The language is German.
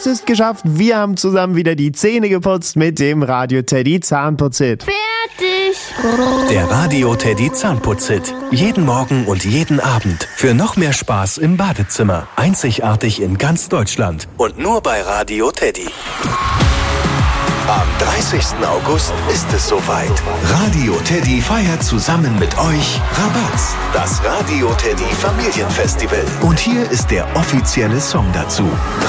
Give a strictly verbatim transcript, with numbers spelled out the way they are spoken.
Es ist geschafft. Wir haben zusammen wieder die Zähne geputzt mit dem Radio Teddy Zahnputzhit. Fertig. Der Radio Teddy Zahnputzhit. Jeden Morgen und jeden Abend. Für noch mehr Spaß im Badezimmer. Einzigartig in ganz Deutschland. Und nur bei Radio Teddy. Am dreißigsten August ist es soweit. Radio Teddy feiert zusammen mit euch Rabatz, das Radio Teddy Familienfestival. Und hier ist der offizielle Song dazu.